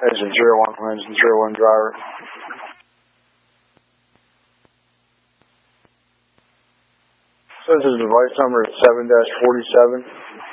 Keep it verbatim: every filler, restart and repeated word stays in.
Engine zero one, engine zero one driver. Census device number is seven dash forty-seven.